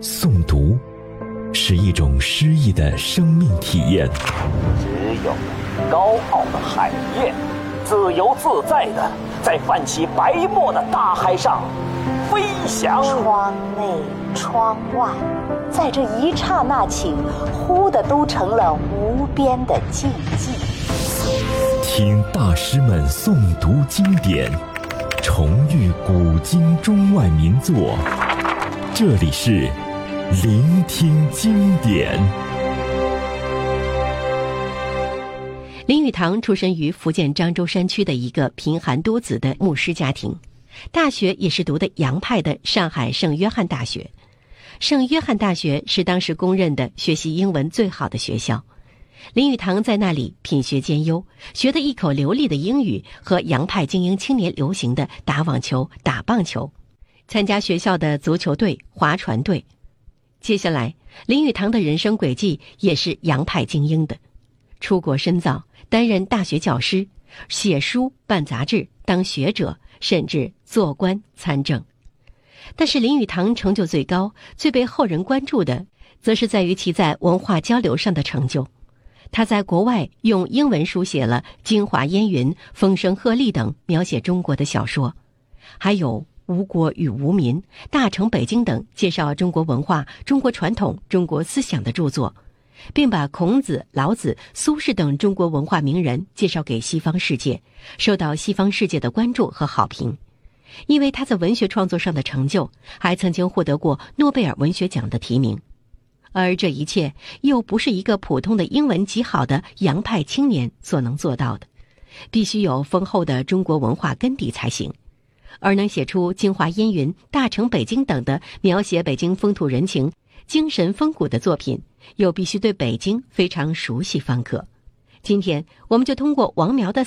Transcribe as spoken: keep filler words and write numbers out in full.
诵读是一种诗意的生命体验。 只有高傲的海燕，自由自在地在泛起白沫的大海上飞翔。 窗内窗外，在这一刹那起，忽的都成了无边的静寂。 听大师们诵读经典，重遇古今中外名作，这里是聆听经典。 林语堂出身于福建漳州山区的一个贫寒多子的牧师家庭，大学也是读的洋派的上海圣约翰大学。圣约翰大学是当时公认的学习英文最好的学校。林语堂在那里品学兼优，学得一口流利的英语和洋派精英青年流行的打网球、打棒球，参加学校的足球队、划船队。接下来，林语堂的人生轨迹也是洋派精英的，出国深造，担任大学教师，写书、办杂志，当学者，甚至做官参政。但是林语堂成就最高、最被后人关注的，则是在于其在文化交流上的成就。他在国外用英文书写了《京华烟云》《风声鹤唳》等描写中国的小说，还有《吴国与吴民》《大城北京》等介绍中国文化、中国传统、中国思想的著作，并把孔子、老子、苏轼等中国文化名人介绍给西方世界，受到西方世界的关注和好评。因为他在文学创作上的成就，还曾经获得过诺贝尔文学奖的提名。而这一切又不是一个普通的英文极好的洋派青年所能做到的，必须有丰厚的中国文化根底才行。而能写出《京华烟云》《大城北京》等的描写北京风土人情、精神风骨的作品，又必须对北京非常熟悉方可。今天我们就通过王苗的